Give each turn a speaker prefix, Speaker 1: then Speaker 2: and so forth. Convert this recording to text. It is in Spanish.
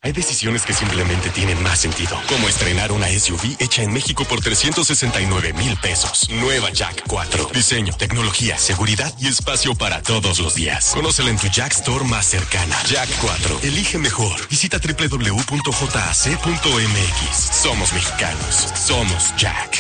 Speaker 1: Hay decisiones que simplemente tienen más sentido, como estrenar una SUV hecha en México por 369,000 pesos. Nueva Jack 4. Diseño, tecnología, seguridad y espacio para todos los días. Conócela en tu Jack Store más cercana. Jack 4. Elige mejor. Visita www.jac.mx. Somos mexicanos. Somos Jack.